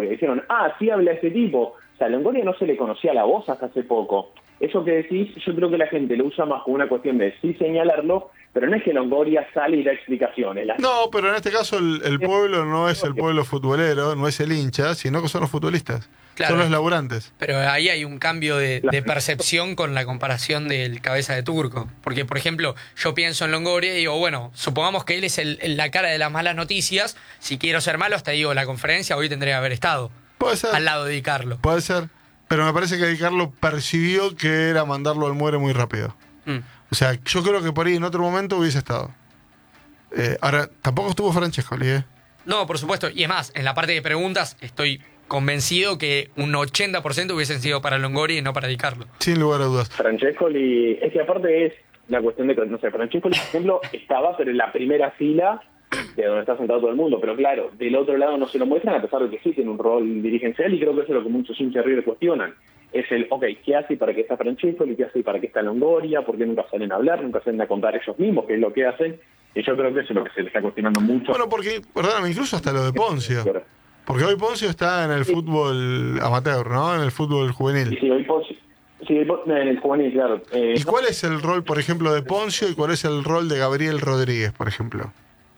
Longoria. Dijeron, sí habla este tipo. O sea, a Longoria no se le conocía la voz hasta hace poco. Eso que decís, yo creo que la gente lo usa más como una cuestión de sí señalarlo, pero no es que Longoria sale y da explicaciones. No, pero en este caso el pueblo no es el pueblo futbolero, no es el hincha, sino que son los futbolistas. Claro. Son los laburantes. Pero ahí hay un cambio de percepción con la comparación del cabeza de turco. Porque, por ejemplo, yo pienso en Longoria y digo, bueno, supongamos que él es la cara de las malas noticias. Si quiero ser malo, hasta digo, la conferencia hoy tendría que haber estado. Puede ser. Al lado de Di Carlo. Puede ser. Pero me parece que Di Carlo percibió que era mandarlo al muere muy rápido. O sea, yo creo que por ahí en otro momento hubiese estado. Ahora, tampoco estuvo Francescoli, ¿eh? No, por supuesto. Y es más, en la parte de preguntas estoy convencido que un 80% hubiesen sido para Longoria y no para Di Carlo. Sin lugar a dudas. Francescoli, es que aparte es la cuestión de que, no sé, Francescoli, por ejemplo, estaba pero en la primera fila de donde está sentado todo el mundo, pero claro, del otro lado no se lo muestran a pesar de que sí tiene un rol dirigencial y creo que eso es lo que muchos hinchas de River cuestionan. Es el, ¿qué hace y para qué está Francescoli? ¿Qué hace y para qué está Longoria? ¿Por qué nunca salen a hablar? ¿Nunca salen a contar ellos mismos qué es lo que hacen? Y yo creo que eso es lo que se le está cuestionando mucho. Bueno, porque, perdóname, incluso hasta lo de Poncio. Porque hoy Poncio está en el fútbol amateur, ¿no? En el fútbol juvenil. Sí, hoy Poncio. Sí, en el juvenil, claro. ¿Y cuál es el rol, por ejemplo, de Poncio y cuál es el rol de Gabriel Rodríguez, por ejemplo?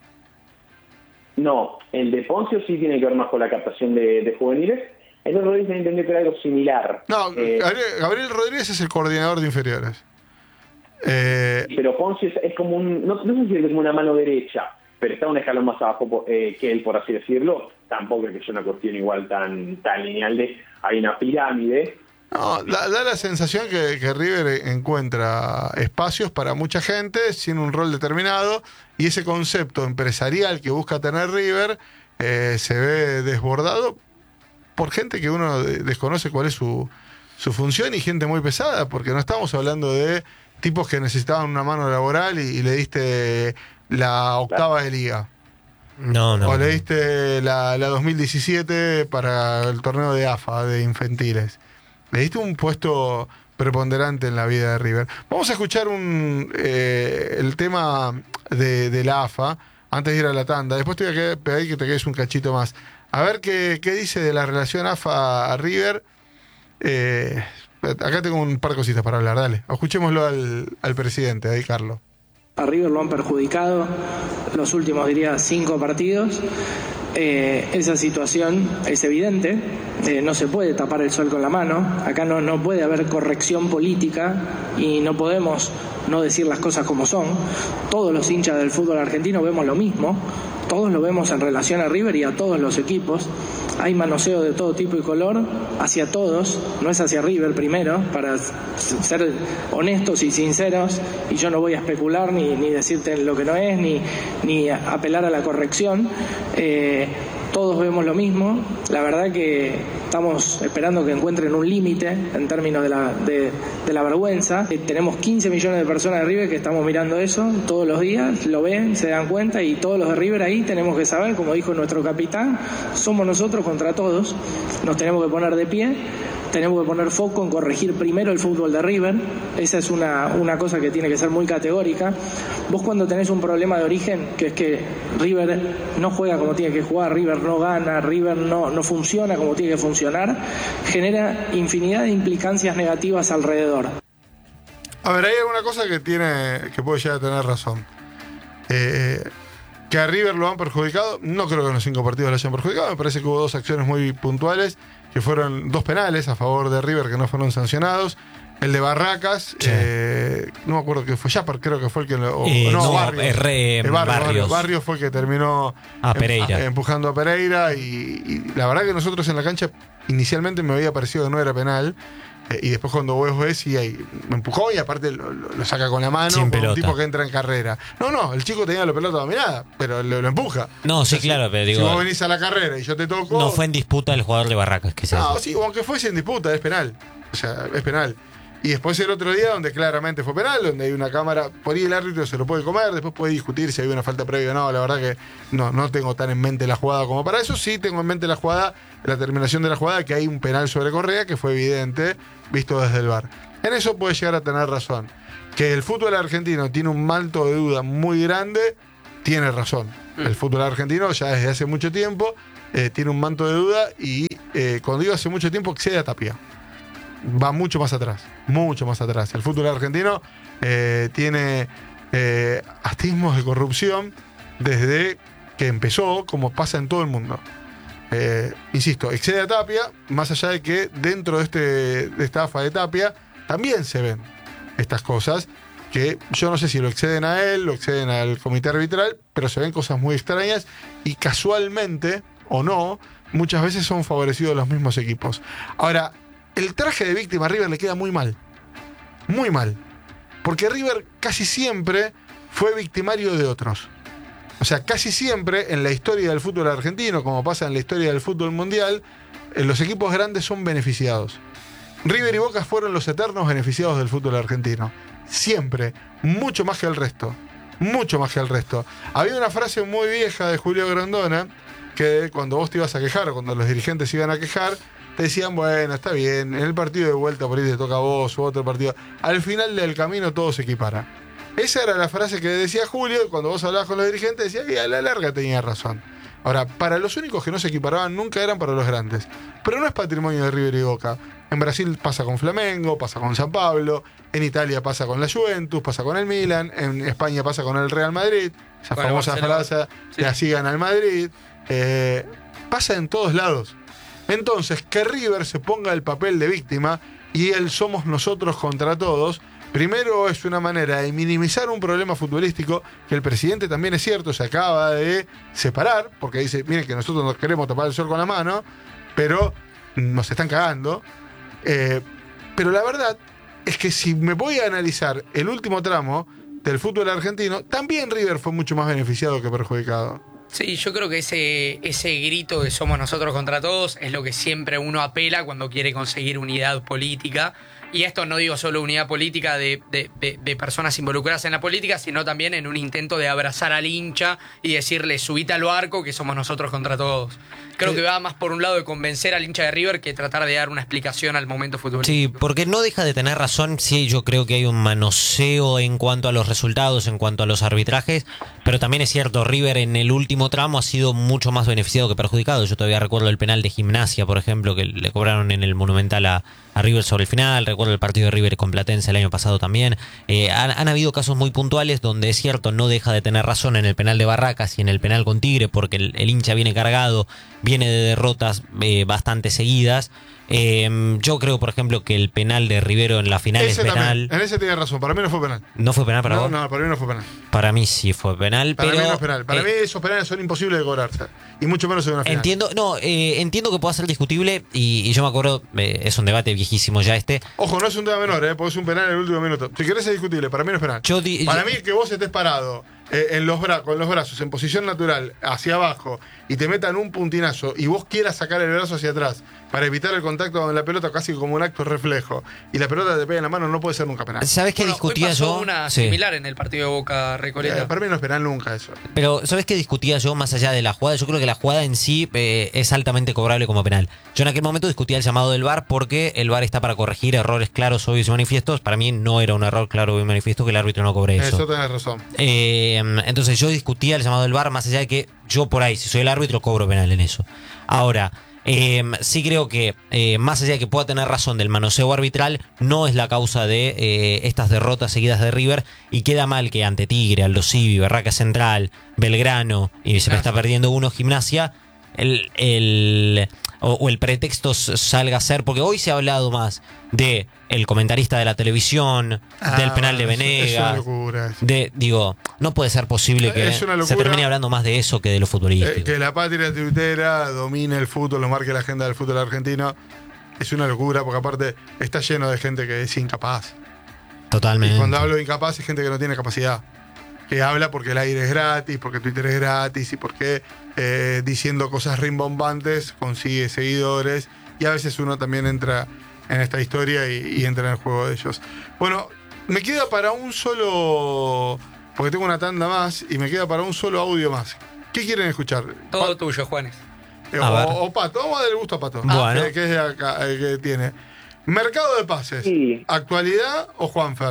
No, el de Poncio sí tiene que ver más con la captación de juveniles. El de Rodríguez entendió que era algo similar. No, Gabriel Rodríguez es el coordinador de inferiores. Pero Poncio es como no sé si es como una mano derecha, pero está un escalón más abajo que él, por así decirlo. Tampoco es que sea una cuestión igual tan lineal de hay una pirámide. No, da la sensación que River encuentra espacios para mucha gente sin un rol determinado y ese concepto empresarial que busca tener River se ve desbordado por gente que uno desconoce cuál es su función y gente muy pesada, porque no estamos hablando de tipos que necesitaban una mano laboral y le diste la octava de liga. No. O le diste la 2017 para el torneo de AFA, de infantiles. Le diste un puesto preponderante en la vida de River. Vamos a escuchar el tema de la AFA antes de ir a la tanda. Después te voy a pedir que te quedes un cachito más. A ver qué dice de la relación AFA a River. Acá tengo un par de cositas para hablar. Dale, escuchémoslo al presidente, a Di Carlo. A River lo han perjudicado los últimos, diría, 5 partidos. Esa situación es evidente, no se puede tapar el sol con la mano, acá no puede haber corrección política y no podemos no decir las cosas como son. Todos los hinchas del fútbol argentino vemos lo mismo, todos lo vemos en relación a River y a todos los equipos. Hay manoseo de todo tipo y color hacia todos, no es hacia River primero, para ser honestos y sinceros, y yo no voy a especular ni decirte lo que no es, ni apelar a la corrección. Todos vemos lo mismo. La verdad que estamos esperando que encuentren un límite en términos de la vergüenza. Tenemos 15 millones de personas de River que estamos mirando eso todos los días, lo ven, se dan cuenta, y todos los de River ahí tenemos que saber, como dijo nuestro capitán, somos nosotros contra todos. Nos tenemos que poner de pie, tenemos que poner foco en corregir primero el fútbol de River. Esa es una cosa que tiene que ser muy categórica. Vos cuando tenés un problema de origen, que es que River no juega como tiene que jugar, River no gana, River no funciona como tiene que funcionar, genera infinidad de implicancias negativas alrededor. A ver, hay alguna cosa que puede llegar a tener razón. Que a River lo han perjudicado, no creo que en los 5 partidos lo hayan perjudicado, me parece que hubo 2 acciones muy puntuales, que fueron 2 penales a favor de River que no fueron sancionados. El de Barracas, sí. No me acuerdo que fue Yapar, creo que fue el que Barrios fue el que terminó empujando a Pereira y la verdad que nosotros en la cancha inicialmente me había parecido que no era penal. Y después cuando vos ves, sí, ahí me empujó y aparte lo saca con la mano por un tipo que entra en carrera. No, el chico tenía la pelota dominada, pero lo empuja. No, sí, claro, pero digo... Si vos venís a la carrera y yo te toco... No fue en disputa el jugador de Barracas, que sea. No, sí, aunque fuese en disputa, es penal. O sea, es penal. Y después el otro día, donde claramente fue penal, donde hay una cámara, por ahí el árbitro se lo puede comer, después puede discutir si hay una falta previa o no. La verdad que no tengo tan en mente la jugada como para eso. Sí tengo en mente la terminación de la jugada, que hay un penal sobre Correa, que fue evidente, visto desde el VAR. En eso puede llegar a tener razón. Que el fútbol argentino tiene un manto de duda muy grande, tiene razón. El fútbol argentino ya desde hace mucho tiempo tiene un manto de duda y cuando digo hace mucho tiempo, excede a Tapia. Va mucho más atrás, mucho más atrás. El fútbol argentino tiene atismos de corrupción desde que empezó, como pasa en todo el mundo. Insisto, excede a Tapia, más allá de que dentro de esta AFA de Tapia también se ven estas cosas, que yo no sé si lo exceden a él, lo exceden al comité arbitral, pero se ven cosas muy extrañas y casualmente, o no, muchas veces son favorecidos los mismos equipos. Ahora, el traje de víctima a River le queda muy mal, porque River casi siempre fue victimario de otros. O sea, casi siempre en la historia del fútbol argentino, como pasa en la historia del fútbol mundial, los equipos grandes son beneficiados. River y Boca fueron los eternos beneficiados del fútbol argentino. Siempre, mucho más que el resto. Mucho más que el resto. Había una frase muy vieja de Julio Grondona, que cuando vos te ibas a quejar, cuando los dirigentes iban a quejar, te decían, bueno, está bien, en el partido de vuelta por ahí te toca a vos u otro partido. Al final del camino todo se equipara. Esa era la frase que decía Julio, y cuando vos hablabas con los dirigentes decía que a la larga tenía razón. Ahora, para los únicos que no se equiparaban nunca eran para los grandes. Pero no es patrimonio de River y Boca. En Brasil pasa con Flamengo, pasa con San Pablo, en Italia pasa con la Juventus, pasa con el Milan, en España pasa con el Real Madrid, esa famosa frase, sí, que así gana el Madrid. Pasa en todos lados. Entonces, que River se ponga el papel de víctima y el somos nosotros contra todos, primero es una manera de minimizar un problema futbolístico que el presidente también es cierto, se acaba de separar, porque dice, miren que nosotros nos queremos tapar el sol con la mano, pero nos están cagando. Pero la verdad es que si me voy a analizar el último tramo del fútbol argentino, también River fue mucho más beneficiado que perjudicado. Sí, yo creo que ese grito de somos nosotros contra todos es lo que siempre uno apela cuando quiere conseguir unidad política. Y esto no digo solo unidad política de personas involucradas en la política, sino también en un intento de abrazar al hincha y decirle, subite al barco que somos nosotros contra todos. Creo que va más por un lado de convencer al hincha de River que tratar de dar una explicación al momento futbolístico. Sí, porque no deja de tener razón. Sí, yo creo que hay un manoseo en cuanto a los resultados, en cuanto a los arbitrajes, pero también es cierto, River en el último tramo ha sido mucho más beneficiado que perjudicado. Yo todavía recuerdo el penal de Gimnasia, por ejemplo, que le cobraron en el Monumental a River sobre el final. Recuerdo el partido de River con Platense el año pasado también. Han habido casos muy puntuales donde es cierto, no deja de tener razón en el penal de Barracas y en el penal con Tigre, porque el hincha viene cargado, viene de derrotas bastante seguidas. Yo creo, por ejemplo, que el penal de Rivero en la final ese es penal. También. En ese tiene razón, para mí no fue penal. ¿No fue penal para vos? No, para mí no fue penal. Para mí sí fue penal, para pero... mí no es penal. Para mí esos penales son imposibles de cobrarse. Y mucho menos en una final. Entiendo que pueda ser discutible y yo me acuerdo, es un debate viejísimo ya este. Ojo, no es un tema menor, porque es un penal en el último minuto. Si querés es discutible, para mí no es penal. Para mí que vos estés parado con los brazos en posición natural hacia abajo y te metan un puntinazo y vos quieras sacar el brazo hacia atrás para evitar el contacto con la pelota casi como un acto reflejo y la pelota te pega en la mano, no puede ser nunca penal. ¿Sabés qué discutía hoy pasó yo? una similar en el partido de Boca Recoleta. Para mí no es penal nunca eso. Pero ¿sabés qué discutía yo más allá de la jugada? Yo creo que la jugada en sí es altamente cobrable como penal. Yo en aquel momento discutía el llamado del VAR porque el VAR está para corregir errores claros, obvios y manifiestos. Para mí no era un error claro, obvio y manifiesto que el árbitro no cobre eso. Eso tenés razón. Entonces yo discutía el llamado del VAR más allá de que yo por ahí, si soy el árbitro, cobro penal en eso. Ahora, sí creo que más allá de que pueda tener razón del manoseo arbitral, no es la causa de estas derrotas seguidas de River, y queda mal que ante Tigre, Aldo Civi, Barraca Central, Belgrano, y se me está perdiendo uno, Gimnasia, el pretexto salga a ser, porque hoy se ha hablado más de el comentarista de la televisión, del penal de Venegas. Es una locura. No puede ser posible que se termine hablando más de eso que de lo futbolístico. Que la patria tuitera domine el fútbol, lo marque la agenda del fútbol argentino, es una locura, porque aparte está lleno de gente que es incapaz. Totalmente. Y cuando hablo de incapaz es gente que no tiene capacidad. Que habla porque el aire es gratis, porque Twitter es gratis y porque diciendo cosas rimbombantes consigue seguidores, y a veces uno también entra en esta historia y entra en el juego de ellos. Bueno, me queda para un solo, porque tengo una tanda más y me queda para un solo audio más. ¿Qué quieren escuchar? Todo tuyo, Juanes. O Pato, vamos a darle gusto a Pato. Bueno. Que es de acá, que tiene. Mercado de pases. Sí. ¿Actualidad o Juanfer?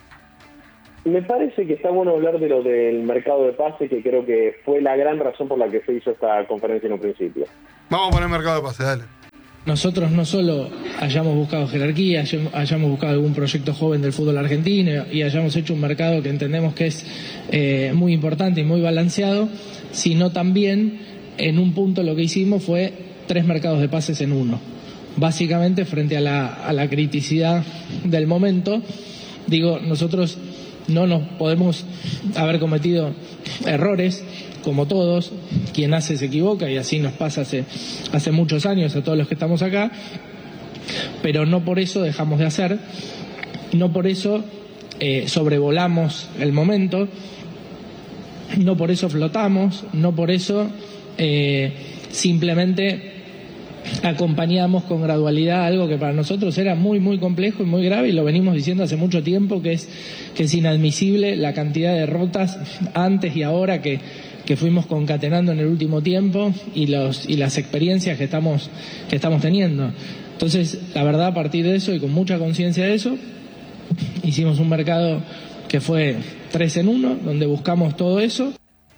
Me parece que está bueno hablar de lo del mercado de pases, que creo que fue la gran razón por la que se hizo esta conferencia en un principio. Vamos a poner mercado de pases, dale. nosotros no solo hayamos buscado jerarquía, hayamos buscado algún proyecto joven del fútbol argentino y hayamos hecho un mercado que entendemos que es muy importante y muy balanceado, sino también en un punto lo que hicimos fue 3 mercados de pases en uno. Básicamente frente a la criticidad del momento, digo, nosotros no nos podemos haber cometido errores, como todos, quien hace se equivoca y así nos pasa hace muchos años a todos los que estamos acá, pero no por eso dejamos de hacer, no por eso sobrevolamos el momento, no por eso flotamos, no por eso simplemente acompañamos con gradualidad algo que para nosotros era muy muy complejo y muy grave, y lo venimos diciendo hace mucho tiempo, que es inadmisible la cantidad de derrotas antes y ahora que fuimos concatenando en el último tiempo y las experiencias que estamos teniendo. Entonces, la verdad, a partir de eso y con mucha conciencia de eso, hicimos un mercado que fue 3 en 1, donde buscamos todo eso.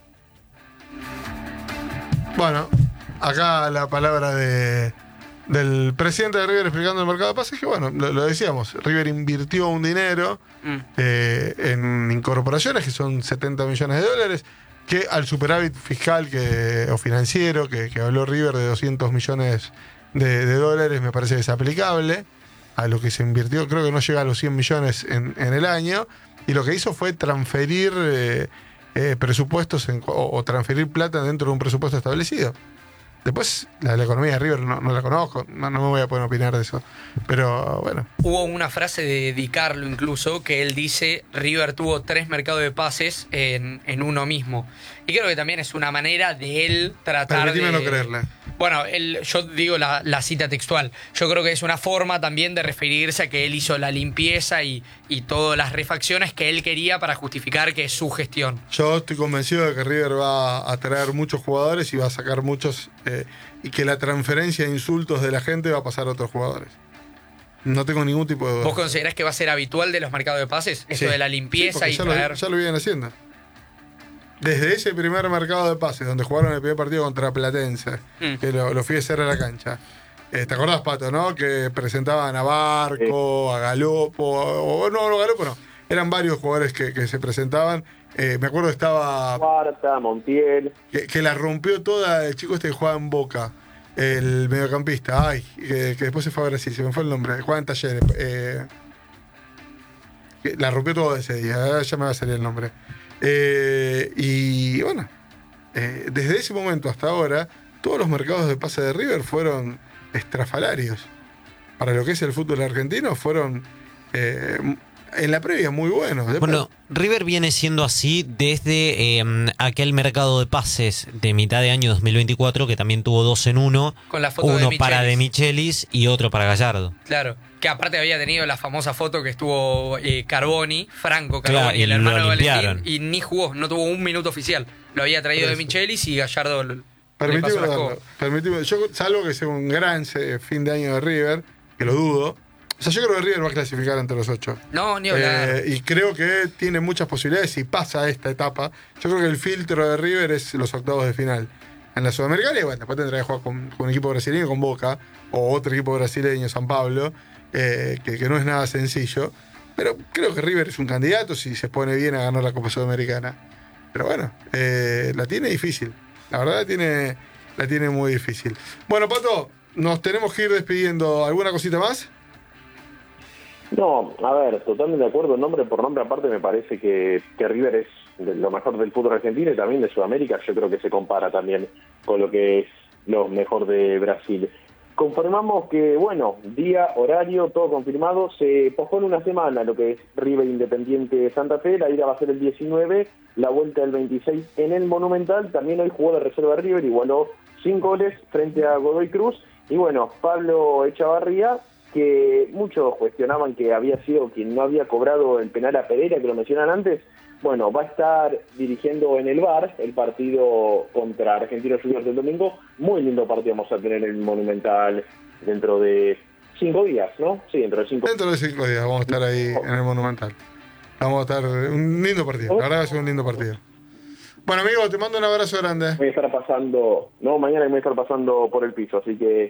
Bueno, acá la palabra del presidente de River explicando el mercado de pases, que bueno, lo decíamos, River invirtió un dinero en incorporaciones, que son 70 millones de dólares, que al superávit fiscal o financiero que habló River de 200 millones de dólares me parece que es aplicable a lo que se invirtió. Creo que no llega a los 100 millones en el año, y lo que hizo fue transferir presupuestos o transferir plata dentro de un presupuesto establecido. Después, la economía de River no la conozco, no me voy a poder opinar de eso. Pero bueno. Hubo una frase de Di Carlo incluso, que él dice: River tuvo 3 mercados de pases en uno mismo. Y creo que también es una manera de él tratar Permitime de... no creerle. Bueno, yo digo la cita textual. Yo creo que es una forma también de referirse a que él hizo la limpieza y todas las refacciones que él quería para justificar que es su gestión. Yo estoy convencido de que River va a traer muchos jugadores y va a sacar muchos, y que la transferencia de insultos de la gente va a pasar a otros jugadores. No tengo ningún tipo de duda. ¿Vos considerás que va a ser habitual de los mercados de pases? Eso de la limpieza y traer... ya lo vienen haciendo. Desde ese primer mercado de pases, donde jugaron el primer partido contra Platense, que lo fui a hacer a la cancha. ¿Te acordás, Pato, no? Que presentaban a Barco, a Galopo, no, Galopo no. Eran varios jugadores que se presentaban. Me acuerdo que estaba... Cuarta, Montiel. Que la rompió toda el chico este que jugaba en Boca, el mediocampista. Que después se fue a Brasil, se me fue el nombre. Jugaba en Talleres. La rompió todo ese día, ya me va a salir el nombre. Y bueno, desde ese momento hasta ahora, todos los mercados de pase de River fueron estrafalarios. Para lo que es el fútbol argentino, fueron en la previa muy buenos. Después, bueno, River viene siendo así desde aquel mercado de pases de mitad de año 2024, que también tuvo 2 en 1. Con la foto uno de para De Michelis y otro para Gallardo. Claro, que aparte había tenido la famosa foto que estuvo Franco Carboni, Claro, y el hermano de lo Valentín, limpiaron. y ni jugó, no tuvo un minuto oficial. Lo había traído De Michelis y Gallardo le pasó la escoba. Permitime, yo salvo que sea un gran fin de año de River, que lo dudo. O sea, yo creo que River va a clasificar entre los 8. No, ni hablar. Y creo que tiene muchas posibilidades si pasa esta etapa. Yo creo que el filtro de River es los octavos de final. En la Sudamericana, y bueno, después tendrá que jugar con un equipo brasileño, con Boca, o otro equipo brasileño, San Pablo, que no es nada sencillo. Pero creo que River es un candidato si se pone bien a ganar la Copa Sudamericana. Pero bueno, la tiene difícil. La verdad la tiene muy difícil. Bueno, Pato, nos tenemos que ir despidiendo. ¿Alguna cosita más? No, a ver, totalmente de acuerdo, nombre por nombre aparte me parece que River es lo mejor del fútbol argentino y también de Sudamérica. Yo creo que se compara también con lo que es lo mejor de Brasil. Confirmamos que, bueno, día, horario, todo confirmado. Se pospone una semana lo que es River Independiente Santa Fe. La ida va a ser el 19, la vuelta el 26 en el Monumental. También hoy jugó de reserva River, igualó 5 goles frente a Godoy Cruz. Y bueno, Pablo Echavarría, que muchos cuestionaban que había sido quien no había cobrado el penal a Pereira, que lo mencionan antes. Bueno, va a estar dirigiendo en el VAR el partido contra Argentinos Juniors del domingo. Muy lindo partido vamos a tener en el Monumental dentro de 5 días, ¿no? Sí, dentro de 5 días. Dentro de 5 días vamos a estar ahí en el Monumental. Vamos a estar un lindo partido. La verdad va a ser un lindo partido. Bueno, amigo, te mando un abrazo grande. Voy a estar pasando, no, mañana me voy a estar pasando por el piso, así que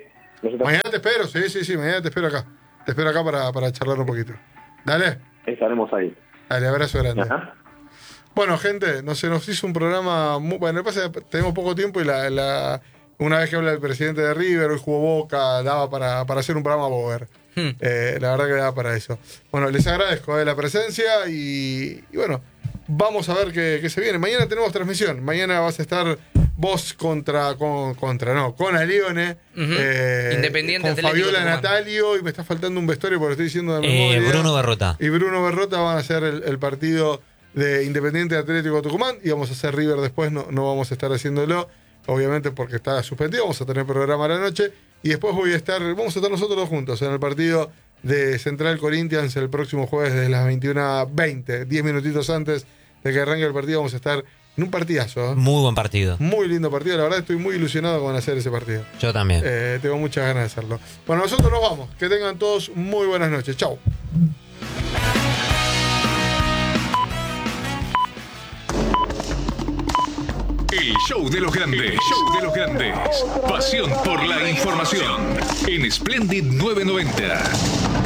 No sé, Mañana te espero, sí, mañana te espero acá. Te espero acá para charlar un poquito. Dale. estaremos ahí. Dale, abrazo grande. Ajá. Bueno, gente, se nos hizo un programa muy... Bueno, lo que pasa es que tenemos poco tiempo y una vez que habla el presidente de River, hoy jugó Boca, daba para hacer un programa Bober. La verdad que daba para eso. Bueno, les agradezco la presencia y bueno, vamos a ver qué se viene. Mañana tenemos transmisión. Mañana vas a estar vos con Alione, Independiente con Atlético Fabiola Tucumán. Natalio, y me está faltando un vestuario porque lo estoy diciendo de memoria. Bruno Berrota. Y Bruno Berrota van a hacer el partido de Independiente Atlético Tucumán y vamos a hacer River después, no vamos a estar haciéndolo, obviamente porque está suspendido, vamos a tener programa a la noche y después vamos a estar nosotros dos juntos en el partido de Central Corinthians el próximo jueves desde las 21:20, 10 minutitos antes de que arranque el partido vamos a estar en un partidazo. Muy buen partido. Muy lindo partido, la verdad estoy muy ilusionado con hacer ese partido. Yo también. Tengo muchas ganas de hacerlo. Bueno, nosotros nos vamos, que tengan todos muy buenas noches, chau. El show de los grandes. Pasión por la información. En Splendid 990.